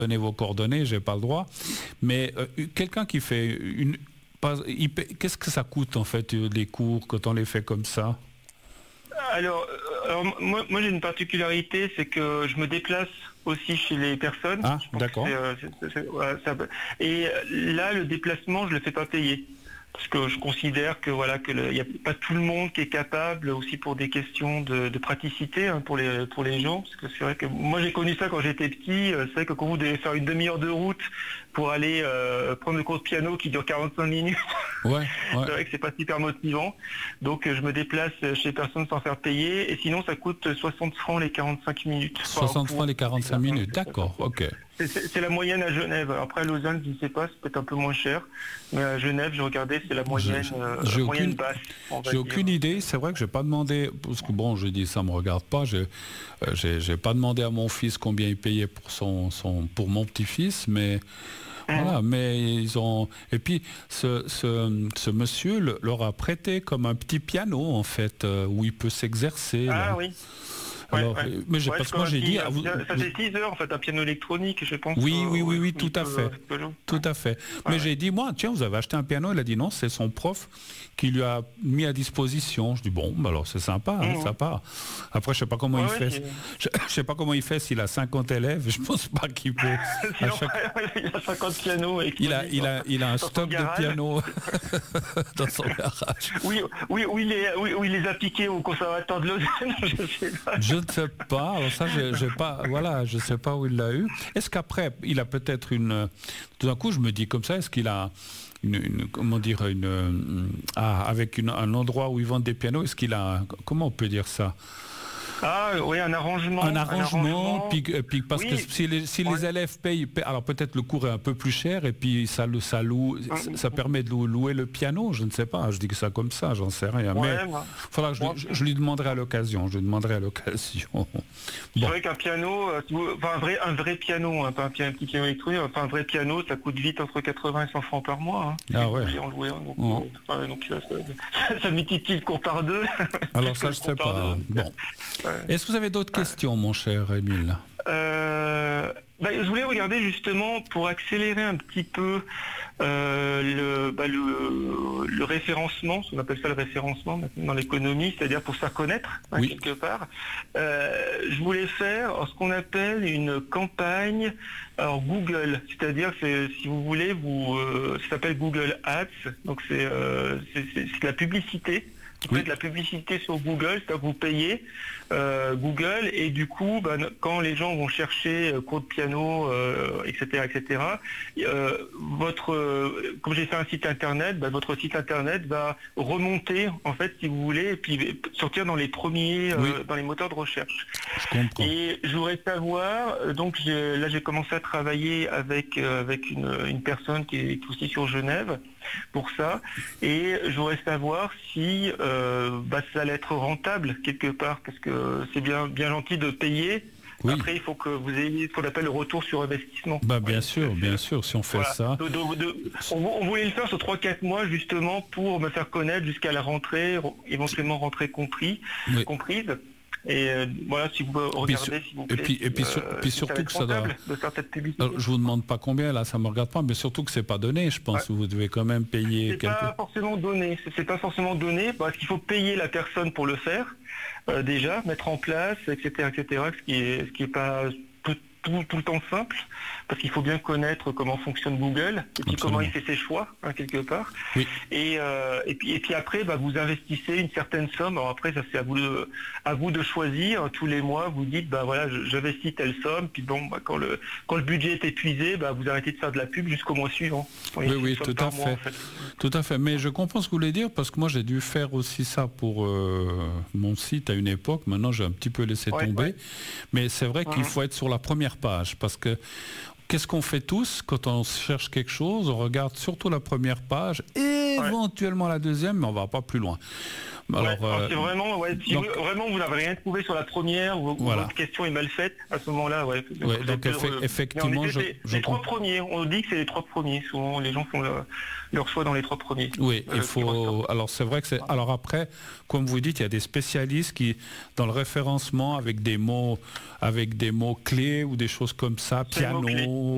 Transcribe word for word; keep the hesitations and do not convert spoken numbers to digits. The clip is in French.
donner vos coordonnées, j'ai pas le droit. Mais euh, quelqu'un qui fait une... pas- il paie- Qu'est-ce que ça coûte en fait, euh, les cours, quand on les fait comme ça? Alors, euh, alors, moi, moi j'ai une particularité, c'est que je me déplace aussi chez les personnes. Ah, Je pense que d'accord. c'est, euh, c'est- c'est- voilà, ça peut- Et euh, là, le déplacement, je le fais pas payer. Parce que je considère que voilà que il n'y a pas tout le monde qui est capable, aussi pour des questions de, de praticité, hein, pour les pour les gens. Parce que c'est vrai que moi j'ai connu ça quand j'étais petit. euh, C'est vrai que quand vous devez faire une demi-heure de route pour aller euh, prendre le cours de piano qui dure quarante-cinq minutes, Ouais, ouais. c'est vrai que c'est pas super motivant. Donc euh, je me déplace chez personne sans faire payer. Et sinon ça coûte soixante francs les quarante-cinq minutes. Enfin, soixante pour- francs les quarante-cinq minutes, d'accord, ok. c'est, c'est- c'est la moyenne à Genève. Après à Lausanne, je ne sais pas, c'est peut-être un peu moins cher. Mais à Genève, j'ai regardé, c'est la moyenne, Je- euh, j'ai moyenne aucune- basse. on va J'ai dire. aucune idée, c'est vrai que j'ai pas demandé, parce que bon, je dis ça me regarde pas, j'ai euh, j'ai j'ai pas demandé à mon fils combien il payait pour son, son pour mon petit-fils, mais voilà, mais ils ont et puis ce, ce, ce monsieur le- leur a prêté comme un petit piano en fait euh, où il peut s'exercer. Ah là. oui. Alors, Ouais, ouais. mais j'ai Ouais, parce je que moi crois j'ai qu'il- dit ah, vous- ça fait six heures en fait, un piano électronique, je pense. oui, euh, oui, oui, oui, il tout à peut- fait. il peut jouer. Tout à fait. Mais ouais. j'ai dit, moi, tiens, vous avez acheté un piano. Il a dit non, c'est son prof qui lui a mis à disposition. Je dis bon, bah alors c'est sympa, hein, Mhm. sympa. Après, je sais pas comment Ouais, il ouais, fait. c'est- Je, je sais pas comment il fait s'il a cinquante élèves. Je pense pas qu'il peut. à Sinon, chaque- il a cinquante pianos. Il a, électroniques il a, il a un dans son stock de garage. pianos dans son garage. Oui, oui, oui, il les, oui, oui, il les a piqués au conservatoire de Lausanne, je sais pas. Je ne sais pas. Alors ça, j'ai j'ai pas. Voilà, je sais pas où il l'a eu. Est-ce qu'après, il a peut-être une. Tout d'un coup, je me dis comme ça. Est-ce qu'il a une, une- comment dire une euh, ah, avec une- un endroit où ils vendent des pianos. Est-ce qu'il a comment on peut dire ça? Ah oui, un arrangement. Un arrangement, puis, euh, puis parce Oui. que si les, si les Ouais. élèves payent, paient- alors peut-être le cours est un peu plus cher et puis ça, le- ça, loue, ça, ça permet de lou- louer le piano, je ne sais pas, je dis que ça comme ça, j'en sais rien. Ouais, mais ouais. faudra que je, Ouais. je- je lui demanderai à l'occasion, je lui demanderai à l'occasion. C'est Bon. vrai qu'un piano, euh, si vous- enfin un vrai, un vrai piano, hein, pas un, pi- un petit piano électronique, enfin un vrai piano, ça coûte vite entre quatre-vingts et cent francs par mois. Hein, Ah si ouais. vous voulez en jouer un, donc, Oh. euh, ouais, donc, euh, ça, ça multiplie le cours par deux. Alors ça, Le je sais cours par pas. deux. Bon. Ouais. Est-ce que vous avez d'autres questions, mon cher Émile? Euh, bah, je voulais regarder justement pour accélérer un petit peu euh, le, bah, le, le référencement, on appelle ça le référencement maintenant dans l'économie, c'est-à-dire pour se faire connaître hein, Oui. quelque part. Euh, je voulais faire ce qu'on appelle une campagne alors Google, c'est-à-dire que si vous voulez, vous, euh, ça s'appelle Google Ads, donc c'est euh, c'est- c'est- c'est de la publicité. Vous Oui. faites de la publicité sur Google, c'est-à-dire que vous payez euh, Google et du coup, bah, quand les gens vont chercher euh, cours de piano, euh, et cetera, et cetera, euh, votre, euh, comme j'ai fait un site internet, bah, votre site internet va remonter en fait, si vous voulez, et puis sortir dans les premiers, euh, Oui. dans les moteurs de recherche. Je comprends. Et je voudrais savoir, euh, donc j'ai- là j'ai commencé à travailler avec euh, avec une, une personne qui est, qui est aussi sur Genève pour ça, et je voudrais savoir si euh, bah, ça allait être rentable quelque part, parce que c'est bien bien gentil de payer. Oui. Après, il faut que vous ayez ce qu'on appelle le retour sur investissement. Bah, bien Ouais, sûr, c'est- bien sûr, si on fait voilà. ça. De- de- de- on, on voulait le faire sur trois quatre mois justement pour me faire connaître jusqu'à la rentrée, éventuellement rentrée compris, Oui. comprise. Et euh, voilà, si vous regardez, s'il vous et plaît. puis- et puis sur- euh, puis si surtout va être que ça doit- rentable de faire cette publicité. Alors, je vous demande pas combien, là, ça me regarde pas, mais surtout que c'est pas donné, je pense. Vous devez quand même payer C'est quelque... pas forcément donné. C'est- C'est pas forcément donné parce qu'il faut payer la personne pour le faire euh, déjà, mettre en place, et cetera, et cetera. Ce qui est, ce qui est pas tout, tout, tout le temps simple parce qu'il faut bien connaître comment fonctionne Google et puis Absolument. comment il fait ses choix hein, quelque part. Oui. Et, euh, et puis et puis après, bah, vous investissez une certaine somme. Alors après, ça c'est à vous de à vous de choisir. Tous les mois, vous dites bah voilà, je- j'investis telle somme. Puis bon, bah, quand le quand le budget est épuisé, bah, vous arrêtez de faire de la pub jusqu'au mois suivant. Oui, c'est oui, une somme tout à par mois, fait. en fait. Tout à fait. Mais je comprends ce que vous voulez dire parce que moi j'ai dû faire aussi ça pour euh, mon site à une époque. Maintenant j'ai un petit peu laissé Ouais, tomber. ouais. Mais c'est vrai qu'il Mhm. faut être sur la première page parce que qu'est-ce qu'on fait tous quand on cherche quelque chose? On regarde surtout la première page, éventuellement la deuxième, mais on va pas plus loin. Alors, Ouais, alors euh, c'est vraiment, ouais, si donc- vous, vraiment vous n'avez rien trouvé sur la première, ou, ou Voilà. votre question est mal faite, à ce moment-là, ouais. Ouais, vous donc êtes effe- heureux. effectivement, Mais en je- effet, c'est je les trois comprends. premiers, on dit que c'est les trois premiers, souvent les gens font le- leur choix dans les trois premiers. Oui, euh, il qui faut. ressortent. Alors c'est vrai que c'est. Alors après, comme vous dites, il y a des spécialistes qui, dans le référencement, avec des mots, avec des mots clés ou des choses comme ça, C'est le mot-clé. piano,